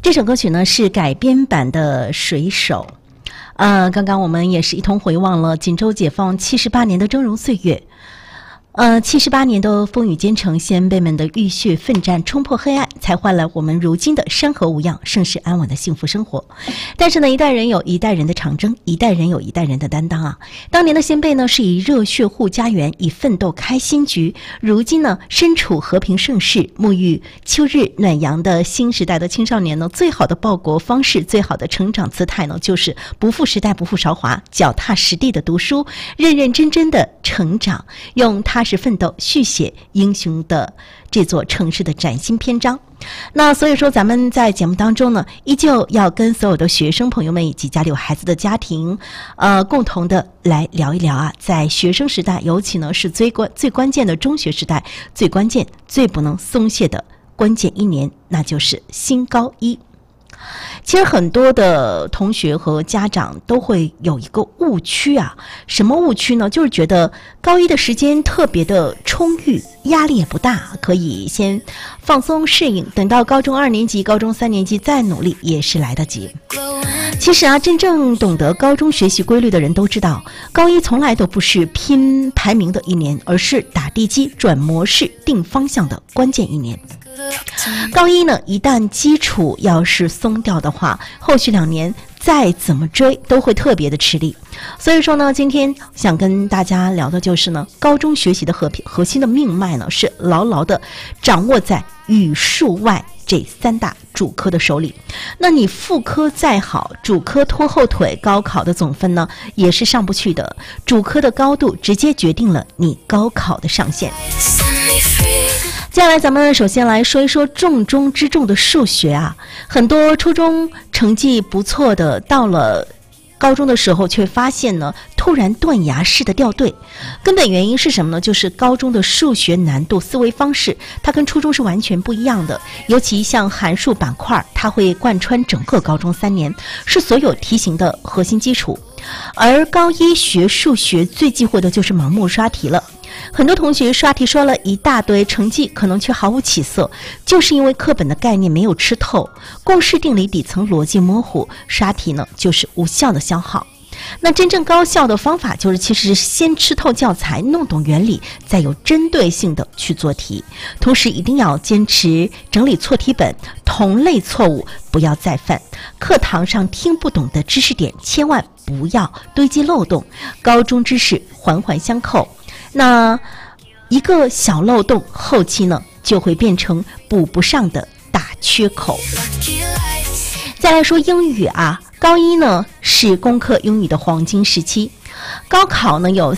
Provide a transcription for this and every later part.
这首歌曲呢是改编版的《水手》。刚刚我们也是一同回望了锦州解放78年的峥嵘岁月。78年的风雨兼程，先辈们的浴血奋战，冲破黑暗，才换来我们如今的山河无恙、盛世安稳的幸福生活。但是呢，一代人有一代人的长征，一代人有一代人的担当啊。当年的先辈呢，是以热血护家园，以奋斗开新局。如今呢，身处和平盛世、沐浴秋日暖阳的新时代的青少年呢，最好的报国方式、最好的成长姿态呢，就是不负时代、不负韶华，脚踏实地的读书，认认真真的成长，用踏实奋斗续写英雄的这座城市的崭新篇章。那所以说咱们在节目当中呢，依旧要跟所有的学生朋友们以及家里有孩子的家庭共同的来聊一聊啊，在学生时代，尤其呢是最关键的中学时代，最关键最不能松懈的关键一年，那就是新高一。其实很多的同学和家长都会有一个误区啊，什么误区呢？就是觉得高一的时间特别的充裕，压力也不大，可以先放松适应，等到高中2年级、高中3年级再努力也是来得及。其实啊，真正懂得高中学习规律的人都知道，高一从来都不是拼排名的一年，而是打地基、转模式、定方向的关键一年。高一呢，一旦基础要是松掉的话，后续2年再怎么追都会特别的吃力。所以说呢，今天想跟大家聊的就是呢，高中学习的核心的命脉呢，是牢牢的掌握在语数外这3大主科的手里。那你副科再好，主科拖后腿，高考的总分呢也是上不去的。主科的高度直接决定了你高考的上限。接下来咱们首先来说一说重中之重的数学啊，很多初中成绩不错的，到了高中的时候却发现呢，突然断崖式的掉队。根本原因是什么呢？就是高中的数学难度、思维方式，它跟初中是完全不一样的。尤其像函数板块，它会贯穿整个高中3年，是所有题型的核心基础。而高一学数学最忌讳的就是盲目刷题了。很多同学刷题刷了一大堆，成绩可能却毫无起色，就是因为课本的概念没有吃透，公式定理底层逻辑模糊，刷题呢就是无效的消耗。那真正高效的方法就是其实先吃透教材，弄懂原理，再有针对性的去做题。同时一定要坚持整理错题本，同类错误不要再犯。课堂上听不懂的知识点千万不要堆积漏洞，高中知识环环相扣，那一个小漏洞后期呢就会变成补不上的大缺口。再来说英语啊，高一呢是攻克英语的黄金时期，高考呢有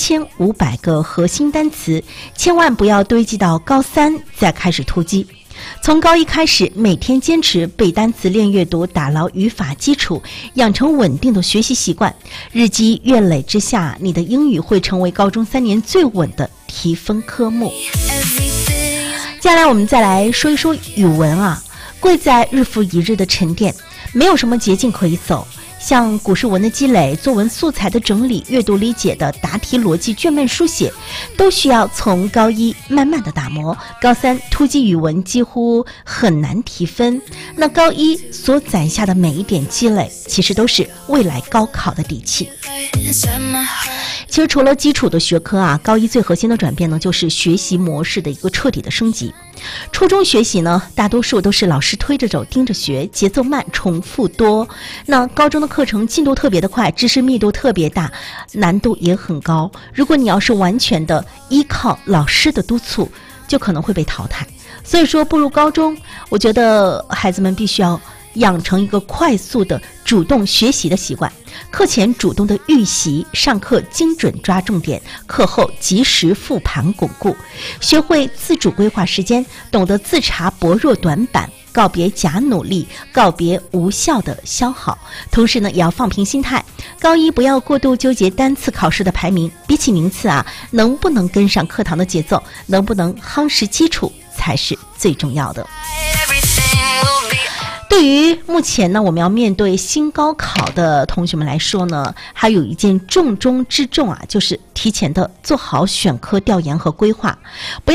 3500个核心单词，千万不要堆积到高3再开始突击。从高一开始，每天坚持背单词、练阅读，打牢语法基础，养成稳定的学习习惯。日积月累之下，你的英语会成为高中3年最稳的提分科目。接下来我们再来说一说语文啊，贵在日复一日的沉淀，没有什么捷径可以走。像古诗文的积累、作文素材的整理、阅读理解的答题逻辑、卷面书写，都需要从高一慢慢的打磨。高3突击语文几乎很难提分，那高一所攒下的每一点积累，其实都是未来高考的底气。其实除了基础的学科啊，高一最核心的转变呢，就是学习模式的一个彻底的升级。初中学习呢，大多数都是老师推着走，盯着学，节奏慢，重复多。那高中的课程进度特别的快，知识密度特别大，难度也很高。如果你要是完全的依靠老师的督促，就可能会被淘汰。所以说步入高中，我觉得孩子们必须要养成一个快速的主动学习的习惯，课前主动的预习，上课精准抓重点，课后及时复盘巩固，学会自主规划时间，懂得自查薄弱短板，告别假努力，告别无效的消耗。同时呢，也要放平心态，高一不要过度纠结单次考试的排名，比起名次啊，能不能跟上课堂的节奏，能不能夯实基础才是最重要的。对于目前呢，我们要面对新高考的同学们来说呢，还有一件重中之重啊，就是提前的做好选科调研和规划，不要